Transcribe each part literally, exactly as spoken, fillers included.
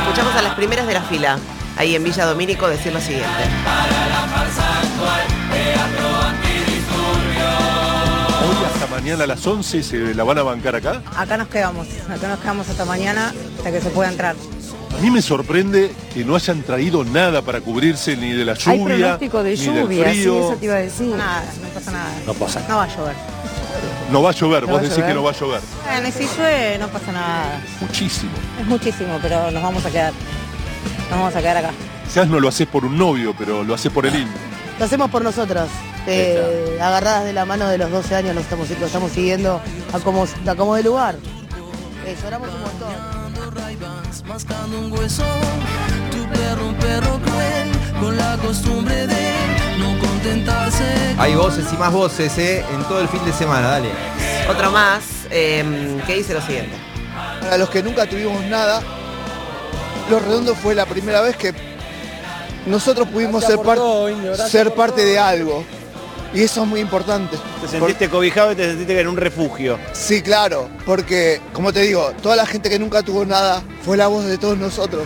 escuchamos a las primeras de la fila, ahí en Villa Domínico, decir lo siguiente. Para la farsa actual, teatro antidisturbio. Hoy hasta mañana a las once se la van a bancar acá. Acá nos quedamos, acá nos quedamos hasta mañana, hasta que se pueda entrar. A mí me sorprende que no hayan traído nada para cubrirse ni de la lluvia, Hay pronóstico de ni lluvia, del sí, frío. eso te iba a decir. Nada, no pasa nada. No pasa nada. No va a llover. No va a llover, ¿No vos va a decís llover? que no va a llover. Bueno, y si llueve no pasa nada. Muchísimo. Es muchísimo, pero nos vamos a quedar. Nos vamos a quedar acá. Quizás no lo haces por un novio, pero lo haces por el indio. Lo hacemos por nosotras, eh, agarradas de la mano de los doce años, lo estamos, lo estamos siguiendo a como, a como de lugar. Eh, lloramos un montón. Mascando un hueso, tu perro, un perro cruel, con la costumbre de no contentarse. Hay voces y más voces, ¿eh? En todo el fin de semana, dale. Otro más, eh, que dice lo siguiente. Para los que nunca tuvimos nada, Los Redondos fue la primera vez que nosotros pudimos ser, par ser parte de algo. Y eso es muy importante. Te sentiste cobijado y te sentiste en un refugio. Sí, claro, porque, como te digo, toda la gente que nunca tuvo nada fue la voz de todos nosotros.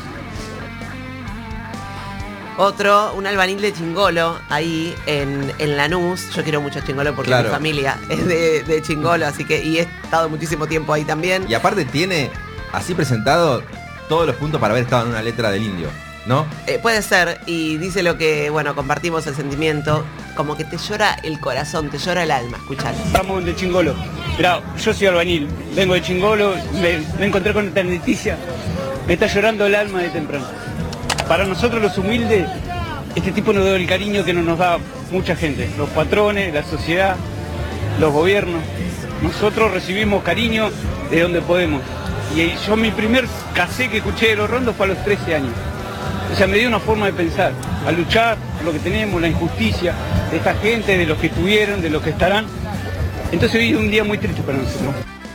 Otro, un albanil de Chingolo, ahí en, en Lanús. Yo quiero mucho Chingolo porque Claro. mi familia es de, de Chingolo, así que, y he estado muchísimo tiempo ahí también. Y aparte tiene, así presentado, todos los puntos para haber estado en una letra del indio, ¿no? Eh, puede ser, y dice lo que, bueno, compartimos el sentimiento, como que te llora el corazón, te llora el alma, escuchar. Estamos de Chingolo. Mirá, yo soy albañil, vengo de Chingolo, me, me encontré con esta noticia, me está llorando el alma de temprano. Para nosotros los humildes, este tipo nos da el cariño que no nos da mucha gente, los patrones, la sociedad, los gobiernos. Nosotros recibimos cariño de donde podemos. Y yo mi primer cassette que escuché de Los Rondos fue a los trece años. O sea, me dio una forma de pensar, a luchar por lo que tenemos, la injusticia de esta gente, de los que estuvieron, de los que estarán. Entonces hoy es un día muy triste para nosotros.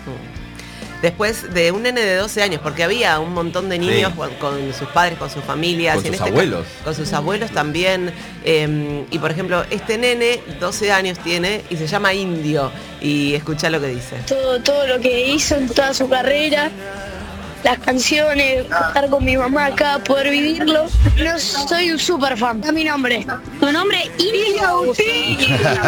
Después de un nene de doce años, porque había un montón de niños Sí. con, con sus padres, con sus familias. Con y en sus este abuelos. caso, con sus abuelos también. Eh, y por ejemplo, este nene, doce años tiene, y se llama Indio. Y escuchá lo que dice. Todo, todo lo que hizo en toda su carrera, las canciones, estar con mi mamá acá, poder vivirlo. No soy un super fan. A mi nombre. Tu nombre, Indio Agustín.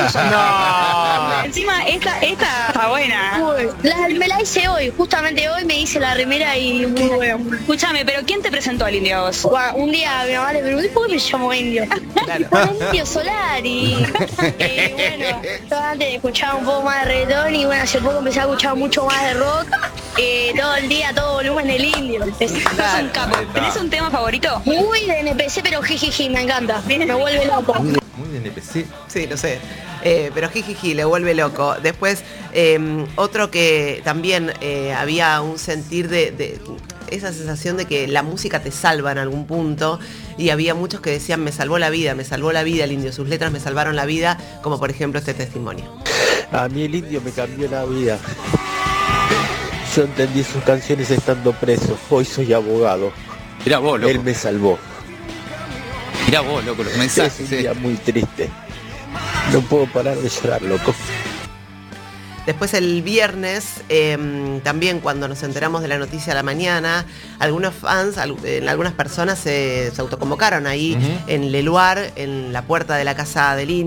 No. Encima, esta, esta está buena. La, me la hice hoy, justamente hoy me hice la remera y muy bueno. Escúchame, pero ¿quién te presentó al indio a vos? Gua- Un día mi mamá le pregunté por qué me llamo Indio. Por Indio Solar y, y bueno, yo antes escuchaba un poco más de reggaetón y bueno, hace poco empecé a escuchar mucho más de rock. Eh, todo el día, todo volumen del Indio. Es Sos un capo. ¿Tenés un tema favorito? muy de N P C, pero jijiji, me encanta. Me vuelve loco. Muy de N P C. Sí, lo sé. Eh, pero jijiji, le vuelve loco. Después, eh, otro que también eh, había un sentir de, de esa sensación de que la música te salva en algún punto. Y había muchos que decían, me salvó la vida, me salvó la vida el indio. Sus letras me salvaron la vida, como por ejemplo este testimonio. A mí el indio me cambió la vida. Yo entendí sus canciones estando preso. Hoy soy abogado. Mirá vos, loco. Él me salvó. Mirá vos, loco, los Es mensajes. un eh. día muy triste. No puedo parar de llorar, loco. Después el viernes, eh, también cuando nos enteramos de la noticia a la mañana, algunos fans, al- eh, algunas personas se, se autoconvocaron ahí Ujú. en Leluar, en la puerta de la casa del indio.